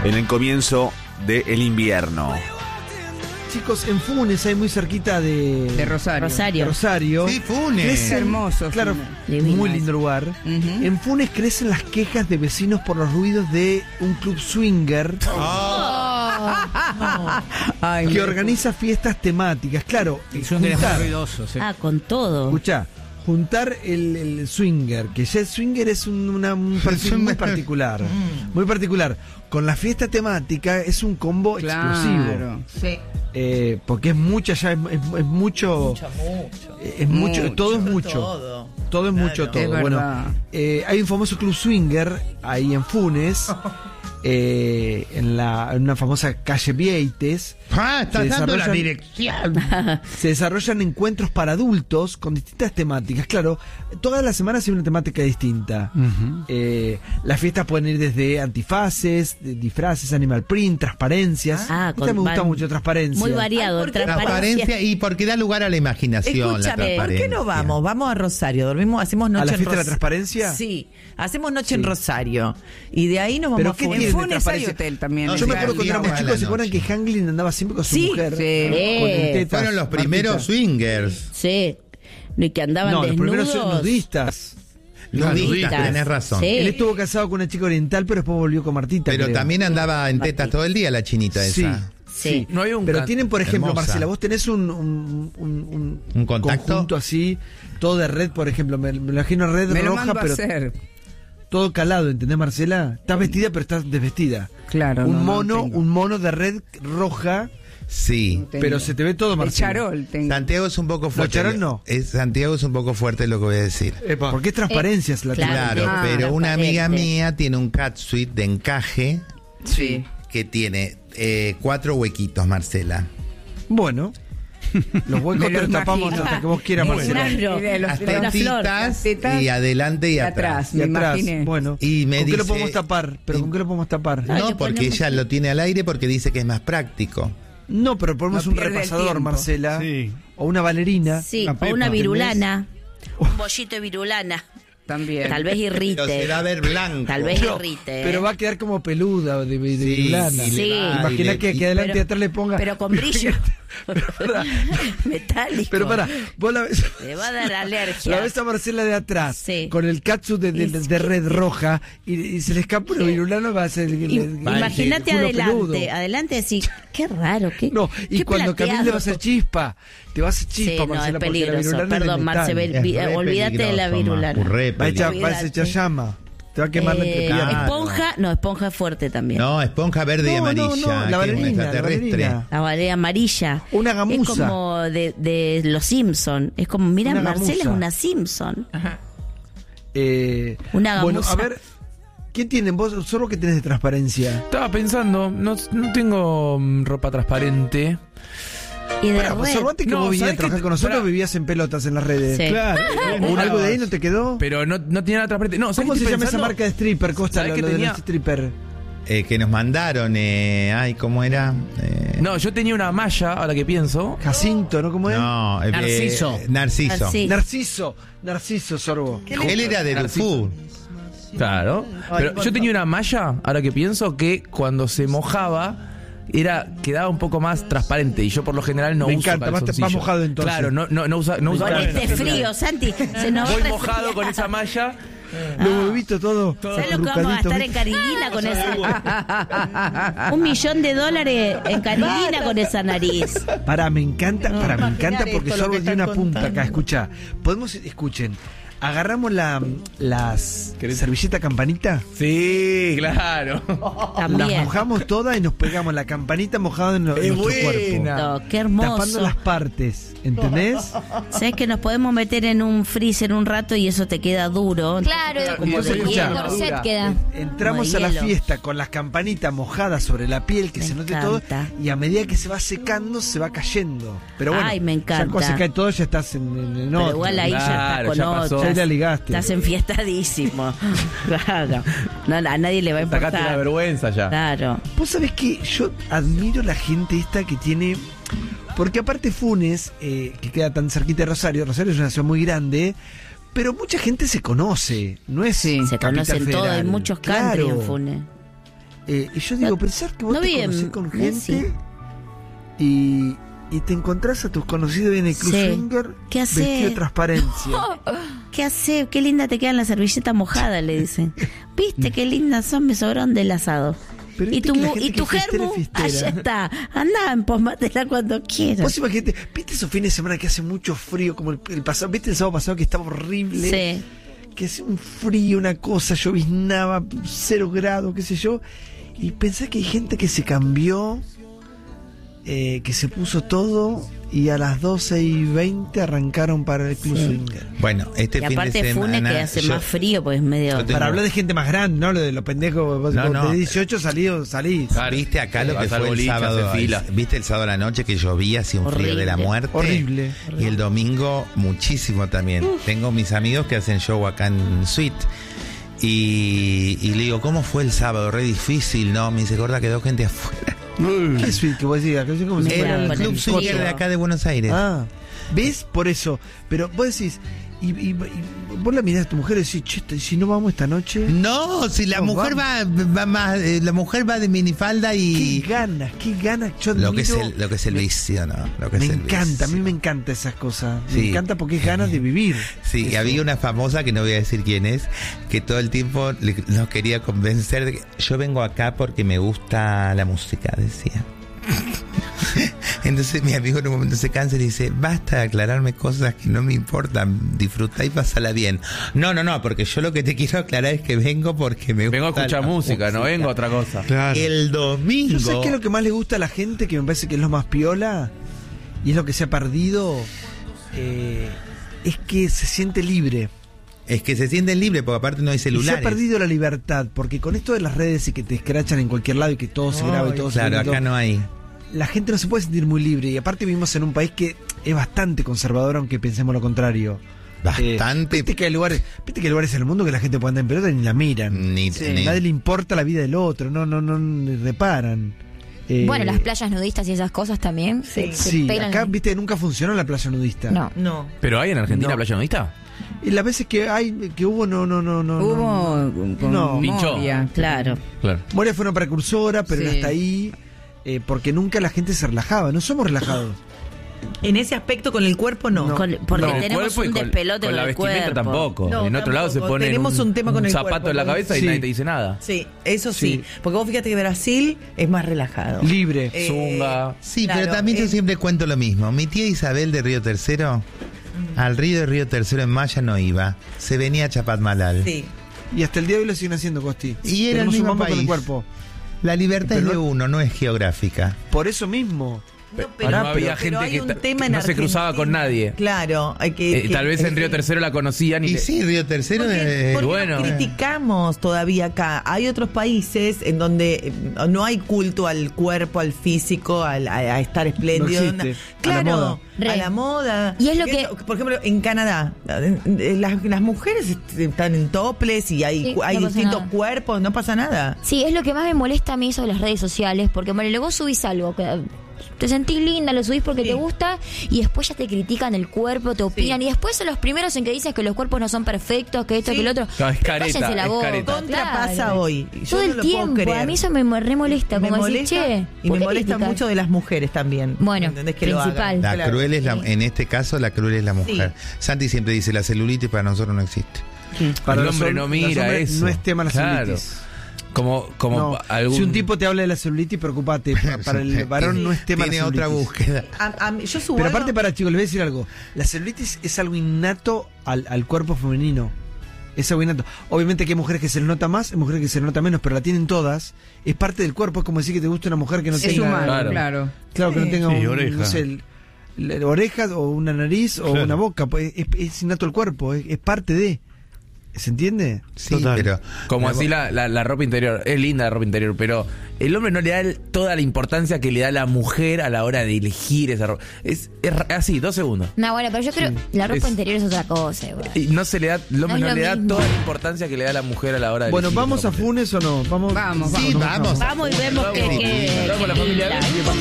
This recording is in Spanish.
en el comienzo del invierno. Chicos, en Funes, hay muy cerquita de Rosario. Sí, Funes. Crecen, hermoso. Claro, Funes. muy lindo lugar. En Funes crecen las quejas de vecinos por los ruidos de un club swinger que organiza fiestas temáticas. Claro, El swinger es muy ruidoso, sí. Con todo. escuchá, juntar el swinger, que ya el swinger es un perfil muy particular. Muy particular. Con la fiesta temática es un combo explosivo. Sí. Porque es mucha, ya es mucho. Es mucho, todo es mucho. Todo es mucho, todo. Es Bueno, verdad. hay un famoso club swinger ahí en Funes. En una famosa calle Vieites. Estás dando la dirección. Se desarrollan encuentros para adultos con distintas temáticas. Claro, todas las semanas hay una temática distinta. Las fiestas pueden ir desde antifaces, disfraces, animal print, transparencias. Me gusta mucho transparencia. Muy variado. Transparencia y porque da lugar a la imaginación. Escúchame, la ¿por qué no vamos? Vamos a Rosario, hacemos noche ¿A la en fiesta de la Rosario. transparencia? Sí, hacemos noche en Rosario. Y de ahí nos vamos ¿Pero a qué Funes. tiene? En Funes hay transparencia. hotel también. Yo me acuerdo cuando éramos Claro, chicos, ¿se la acuerdan que noche. Hanglin andaba siempre con su Sí, mujer? sí. Con el tetas, Fueron los Martita. primeros swingers. Sí. Y que andaban No, los primeros desnudos. nudistas. Nudistas, tenés razón. Sí. Él estuvo casado con una chica oriental, pero después volvió con Martita. Pero creo. también andaba en tetas todo el día la chinita Sí. esa. Sí. No había un Pero tienen, por ejemplo, Hermosa. Marcela, vos tenés un contacto? conjunto así, todo de red, por ejemplo, me imagino red Me lo roja, mando a pero hacer. todo calado, ¿entendés, Marcela? Estás vestida, pero estás desvestida. Claro. Un no mono, tengo. un mono de red roja, Sí. Tengo. pero se te ve todo, El Marcela. charol tengo. Santiago es un poco fuerte. charol no. Santiago es un poco fuerte lo que voy a decir. Porque es transparencia, es la claro. Claro, pero una amiga transparente. mía tiene un catsuit de encaje Sí. que tiene 4 huequitos, Marcela. Bueno, los huecos Me te lo los tapamos imagino. hasta que vos quieras, Marcela. Claro. De los- Las de las tetitas tetas y adelante y y atrás. atrás. Y Me atrás, imaginé. bueno. Y me ¿Con qué lo dice- podemos tapar? ¿Pero con qué lo podemos tapar? Ay, No, le porque ponemos- ella lo tiene al aire porque dice que es más práctico. No, pero ponemos No un pierde el repasador, tiempo. Marcela. Sí. O una bailarina. Sí, Una o pepa, una ¿entendés? virulana. Un bollito de virulana. También. Tal vez Pero se irrite. va a ver blanco. Tal vez No, irrite. pero va a quedar como peluda de Sí, virulana. y le Sí. va, Imagina y le- que aquí adelante y pero- atrás le ponga. Pero con brillo. Metálico. Pero pará, vos la ves. Le va a dar alergia. La ves a Marcela de atrás, Sí. con el catsuit de red roja, y se le escapa una virulana, va a ser Imagínate culo adelante, peludo. adelante decir, qué raro, qué. No, y qué cuando plateado. camine va a ser chispa. Te va a hacer Sí, chispa, no, Marcela, es porque la peligroso. virulana es de Perdón, Marce, metal. olvídate de la virulana. Va a echar Cuídate. llama. Te va a quemar la entrepierna. Esponja, no, esponja fuerte también. No, esponja verde y No, no, amarilla. no, la que es un bailarina, la extraterrestre. bailarina. La barea amarilla. Una gamuza. Es como de los Simpson. Es como, mira, Una Marcela es gamuza. una Simpson. Una Bueno, gamuza. a ver, ¿qué tienen vos? Solo que tenés de transparencia. Estaba pensando, no tengo ropa transparente. Y de Pará, red. observate que No, vos vivías a ¿sabés trabajar qué? con nosotros, Pará. vivías en pelotas en las redes. Sí. Claro. ¿Algo de ahí no te quedó? Pero no tiene nada transparente. No, ¿sabes ¿Cómo qué se estoy llama esa pensando? marca de stripper, Costa? ¿Sabés Lo que de tenía? los stripper. Que nos mandaron, ay, ¿cómo era? No, yo tenía una malla, ahora que pienso. Jacinto, ¿no? ¿Cómo es? No, Narciso. Narciso. Sí. Narciso, Sorbo. Él era de Lufú. Claro. Pero yo tenía una malla, ahora que pienso, que cuando se mojaba quedaba un poco más transparente y yo por lo general no Me uso encanta, más calzoncillo. mojado entonces. Claro, no usa Con calzoncillo. este frío, Santi. Se nos Voy va a mojado resfriar. con esa malla. Los huevitos todo. ¿Sabes lo que vamos a gastar en Carilina con esa? $1 millón en Carilina con esa nariz. Me encanta imaginar porque esto, lo Sorbo que tiene una están punta contando. acá. Escucha, escuchen, agarramos las servilleta campanita, Sí, claro. las También. mojamos todas y nos pegamos la campanita mojada en nuestro cuerpo. No, qué Tapando hermoso. las partes, ¿entendés? Sabes que nos podemos meter en un freezer un rato y eso te queda duro. Claro, como Entonces, de escuchá, hielo. corset queda. Entramos Como a de la hielo. fiesta con las campanitas mojadas sobre la piel, que Me se note encanta. todo, y a medida que se va secando, se va cayendo. Pero bueno, Ay, me ya encanta. cuando se cae todo, ya estás en Pero otro. igual ahí ya Claro, estás ya con pasó. otras. Ya la ligaste. Estás enfiestadísimo. Claro. No, a nadie le va a importar. Sacate la vergüenza ya. Claro. Vos sabés que yo admiro la gente esta que tiene. Porque aparte Funes, que queda tan cerquita de Rosario es una ciudad muy grande, pero mucha gente se conoce, no es Sí. Se capital conocen todos, federal. hay muchos country Claro. en Funes. Y yo digo, pensar que vos no te vi en conocés con gente Messi. y te encontrás a tus conocidos en el Club Sí. Swinger ¿Qué hace? vestido de transparencia. ¿Qué hace? Qué linda te quedan las servilletas mojadas, le dicen. ¿Viste qué lindas son? Me sobraron del asado. Pero Y viste tu, que la mu- gente y tu que fiestera, germu, fiestera. allá está. Andá, empomátela cuando quieras. Vos imagínate, ¿viste esos fines de semana que hace mucho frío? Como el pasado, ¿viste el sábado pasado que estaba horrible? Sí. Que hace un frío, una cosa, lloviznaba, 0 grados, qué sé yo. Y pensé que hay gente que se cambió, que se puso todo y a las 12:20 arrancaron para el Club Swinger. Bueno, este Y fin de aparte semana... Fune que hace yo- más frío, pues es medio... Yo tengo- Para hablar de gente más grande, ¿no? Lo de los pendejos, vos No. de 18 salís. ¿Viste acá lo que Vas al fue el boliche, sábado? hace fila. ¿Viste el sábado a la noche que llovía, hacía un frío de la Horrible. muerte? Horrible. Y el domingo muchísimo también. Tengo mis amigos que hacen show acá en Suite. Y le digo, ¿cómo fue el sábado? Re difícil, ¿no? Me dice, gorda, quedó gente afuera. ¿Qué es que vos decís? ¿Cómo se Mira, Era el con Club el Swinger coche. de acá de Buenos Aires. Ah, ¿ves? Por eso. Pero vos decís, y vos la mirás a tu mujer y decís, che, si no vamos esta noche. No, si la No, mujer va más, la mujer va de minifalda y Qué ganas. Yo lo que es admiro- lo que es el vicio, ¿no? Lo que Me es el encanta, a mí vicio. me encantan esas cosas. Sí. Me encanta porque es ganas de vivir. Sí, y Eso. había una famosa, que no voy a decir quién es, que todo el tiempo nos quería convencer de que yo vengo acá porque me gusta la música, decía. Entonces mi amigo en un momento se cansa y dice, basta de aclararme cosas que no me importan, disfrutá y pasala bien. No, porque yo lo que te quiero aclarar es que vengo porque me gusta Vengo a escuchar la música, no vengo a otra cosa. El domingo... ¿Yo sabes qué es lo que más le gusta a la gente? Que me parece que es lo más piola y es lo que se ha perdido. Es que se siente libre. Es que se sienten libres porque aparte no hay Y se celulares. ha perdido la libertad, porque con esto de las redes y que te escrachan en cualquier lado y que todo se graba y todo se Claro, graba y acá todo, no hay. la gente no se puede sentir muy libre. Y aparte vivimos en un país que es bastante conservador, aunque pensemos lo contrario. Bastante. Viste que hay lugares en el mundo que la gente puede andar en pelota y ni la miran. Ni- ni- Nadie le importa la vida del otro, no reparan. Bueno, las playas nudistas y esas cosas también. se Sí, pelan. acá, viste, nunca funcionó la playa nudista. No. No. ¿Pero hay en Argentina No. playa nudista? Y las veces que hubo, no. Hubo con No. Pinchó. Moria. Claro. Claro. Moria fue una precursora, pero Sí. hasta ahí, porque nunca la gente se relajaba. No somos relajados. En ese aspecto con el cuerpo no. No. Porque No, el tenemos cuerpo y un despelote con la el vestimenta cuerpo. tampoco. No, en otro lado se tampoco. pone Tenemos un tema con el zapato cuerpo, en la ¿no? cabeza y Sí. nadie te dice nada. Sí, eso sí. Sí. Porque vos fíjate que Brasil es más relajado. Libre. Zunga. Sí, Claro, pero también yo es- siempre cuento lo mismo. Mi tía Isabel de Río Tercero, al río de Río Tercero en Maya no iba. Se venía a Chapadmalal. Sí. Y hasta el día de hoy lo siguen haciendo, Costi. Y era Tenemos el mismo un mambo con el país. cuerpo. La libertad Pero es de no- uno, no es geográfica. Por eso mismo. No, Pero no había pero gente hay que un ta- tema que en no se cruzaba Argentina. con nadie. Claro, hay que Tal vez en Río Tercero la conocían y Y sí, Río Tercero Porque, es... porque bueno. nos criticamos todavía acá. Hay otros países en donde no hay culto al cuerpo, al físico, a estar espléndido. No existe. Claro, A la moda. Re. a la moda. Y es lo que- Por ejemplo, en Canadá, las mujeres están en toples y hay, Sí, hay no pasa distintos nada. cuerpos, no pasa nada. Sí, es lo que más me molesta a mí eso de las redes sociales, porque bueno, vos subís algo, que te sentís linda, lo subís porque Sí. te gusta, y después ya te critican el cuerpo, te opinan, y después son los primeros en que dicen que los cuerpos no son perfectos, que esto, Sí. que el otro. Claro, es careta, Cállense la es boca. careta. Contra Claro. pasa hoy. Yo Todo no el lo puedo tiempo, creer. a mí eso me re molesta, Me como molesta decir, che, y ¿por me qué molesta criticar? mucho de las mujeres también. Bueno, ¿Entendés que lo principal. hagan? La Claro. cruel es Sí. en este caso la cruel es la mujer. Santi siempre dice, la celulitis para nosotros no existe. Para el los hombre hom- no los mira hombres eso. No es tema la Claro. celulitis. Como No, algún... Si un tipo te habla de la celulitis, preocupate. Para el varón no es tema la Tiene otra celulitis. búsqueda. Yo subo Pero algo- aparte, para chicos, les voy a decir algo. La celulitis es algo innato al cuerpo femenino. Es algo innato. Obviamente que hay mujeres que se les nota más, hay mujeres que se les nota menos, pero la tienen todas. Es parte del cuerpo. Es como decir que te gusta una mujer que no Es tenga... humano, Claro. claro. Claro, que no tenga Sí, un, oreja. no sé, orejas o una nariz o una boca. Pues es innato el cuerpo, es parte de... ¿Se entiende? Sí, pero... Como así la ropa interior. Es linda la ropa interior, pero el hombre no le da toda la importancia que le da la mujer a la hora de elegir esa ropa. Es así, 2 segundos. No, bueno, pero yo creo la ropa Es- interior es otra cosa, igual. Y no se le da, el hombre No no, es le lo da mismo. toda la importancia que le da la mujer a la hora de Bueno, elegir ¿vamos esa a ropa. Funes o no? Vamos, Vamos, Sí, vamos. Vamos y vemos Vamos, que... vamos, la familia que- Benzi.